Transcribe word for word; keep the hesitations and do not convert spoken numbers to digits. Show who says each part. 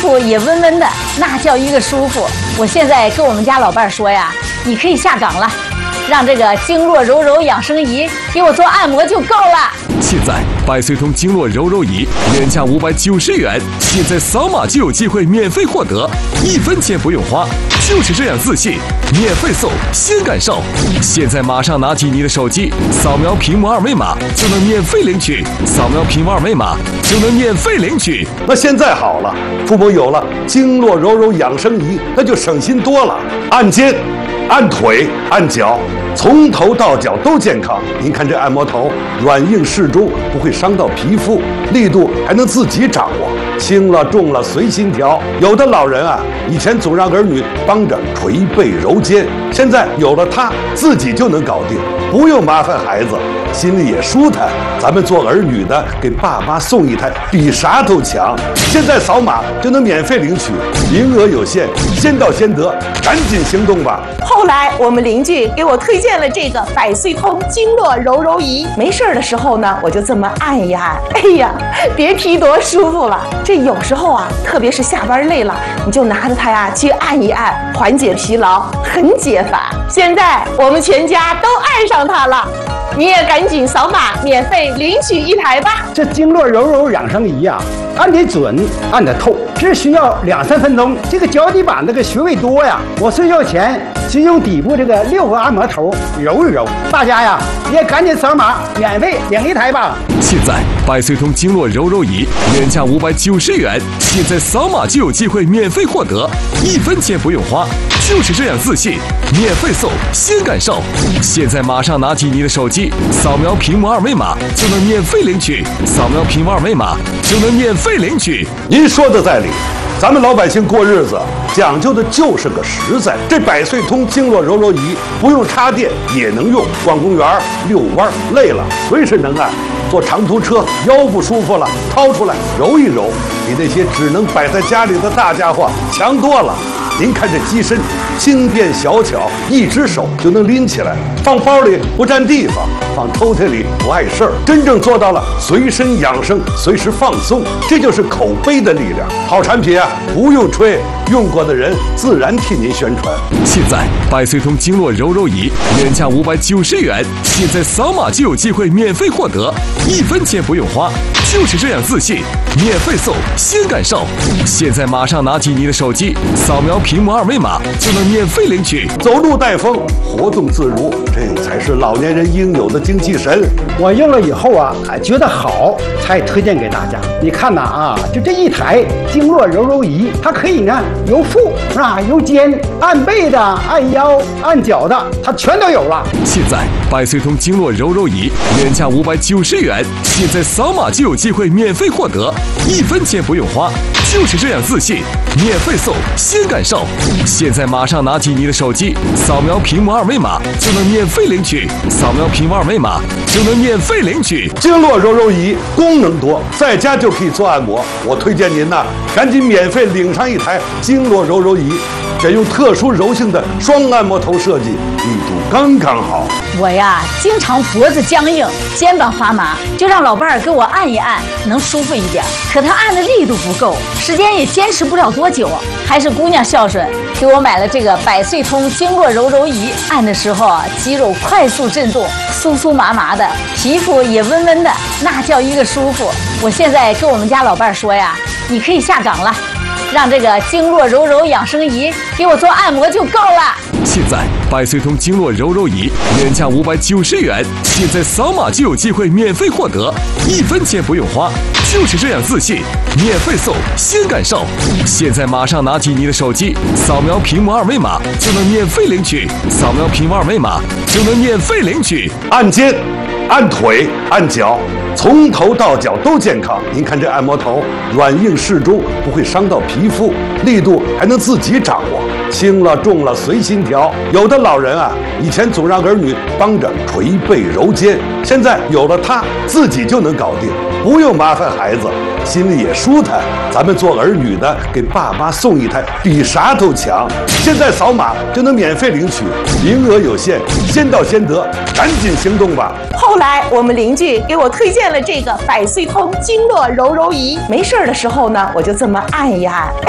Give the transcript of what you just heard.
Speaker 1: 肤也温温的，那叫一个舒服。我现在跟我们家老伴儿说呀，你可以下岗了，让这个经络柔柔养生仪给我做按摩就够了。
Speaker 2: 现在百岁通经络柔柔仪原价五百九十元，现在扫码就有机会免费获得，一分钱不用花，就是这样自信，免费送，先感受。现在马上拿起你的手机，扫描屏幕二维码就能免费领取，扫描屏幕二维码就能免费领取。
Speaker 3: 那现在好了，父母有了经络柔柔养生仪，那就省心多了。按肩、按腿、按脚，从头到脚都健康。您看这按摩头软硬适中，不会伤到皮肤，力度还能自己掌握，轻了重了随心调。有的老人啊，以前总让儿女帮着捶背揉肩，现在有了它，自己就能搞定，不用麻烦孩子，心里也舒坦。咱们做儿女的，给爸妈送一台，比啥都强。现在扫码就能免费领取，名额有限，先到先得，赶紧行动吧。
Speaker 4: 后来我们邻居给我推荐了这个百岁通经络柔柔仪，没事的时候呢，我就这么按一按，哎呀，别提多舒服了。这有时候啊，特别是下班累了，你就拿着它呀去按一按，缓解疲劳，很解乏。现在我们全家都爱上它了，你也赶紧扫码免费领取一台吧。
Speaker 5: 这经络柔柔养生仪啊，按得准，按得透，只需要两三分钟。这个脚底板这个穴位多呀，我睡觉前只用底部这个六个按摩头揉一揉。大家呀，也赶紧扫码免费领一台吧。
Speaker 2: 现在百岁通经络柔柔仪原价五百九十元，现在扫码就有机会免费获得，一分钱不用花，就是这样自信，免费送，先感受。现在马上拿起你的手机，扫描屏幕二维码就能免费领取，扫描屏幕二维码就能免费领取。
Speaker 3: 您说的在理，咱们老百姓过日子讲究的就是个实在。这百岁通经络柔柔仪不用插电也能用，逛公园遛弯累了随时能按，坐长途车腰不舒服了掏出来揉一揉，比那些只能摆在家里的大家伙强多了。您看这机身轻便小巧，一只手就能拎起来，放包里不占地方，放抽屉里不碍事儿，真正做到了随身养生，随时放松。这就是口碑的力量。好产品啊，不用吹，用过的人自然替您宣传。
Speaker 2: 现在百岁通经络柔柔仪原价五百九十元，现在扫码就有机会免费获得，一分钱不用花，就是这样自信，免费送，先感受。现在马上拿起你的手机，扫描屏幕二维码就能免费领取。
Speaker 3: 走路带风，活动自如，这才是老年人应有的精气神。
Speaker 5: 我用了以后啊，还觉得好，才推荐给大家。你看呐啊，就这一台经络柔柔仪，它可以呢由腹是吧，由肩按背的、按腰、按脚的，它全都有了。
Speaker 2: 现在百岁通经络柔柔仪原价五百九十元，现在扫码就有机会免费获得，一分钱不用花，就是这样自信，免费送，先感受。现在马上拿起你的手机，扫描屏幕二维码就能免费领取，扫描屏幕二维码就能免费领取。
Speaker 3: 经络柔柔仪功能多，在家就可以做按摩。我推荐您呐，赶紧免费领上一台经络柔柔仪，选用特殊柔性的双按摩头设计，力度刚刚好。
Speaker 1: 我呀，经常脖子僵硬，肩膀发麻，就让老伴儿给我按一按，能舒服一点。可他按的力度不够，时间也坚持不了多久。还是姑娘孝顺，给我买了这个百岁通经络柔柔仪，按的时候啊，肌肉快速震动，酥酥麻麻的，皮肤也温温的，那叫一个舒服。我现在跟我们家老伴儿说呀，你可以下岗了，让这个经络柔柔养生仪给我做按摩就够了。
Speaker 2: 现在百岁通经络柔柔仪原价五百九十元，现在扫码就有机会免费获得，一分钱不用花，就是这样自信，免费送，先感受。现在马上拿起你的手机，扫描屏幕二维码就能免费领取，扫描屏幕二维码就能免费领取。
Speaker 3: 按肩、按腿、按脚，从头到脚都健康。您看这按摩头软硬适中，不会伤到皮肤，力度还能自己掌握，轻了重了随心调。有的老人啊，以前总让儿女帮着捶背揉肩，现在有了它，自己就能搞定，不用麻烦孩子，心里也舒坦。咱们做儿女的，给爸妈送一台，比啥都强。现在扫码就能免费领取，名额有限，先到先得，赶紧行动吧。
Speaker 4: 后来我们邻居给我推荐了这个百岁通经络柔柔仪，没事的时候呢，我就这么按一按。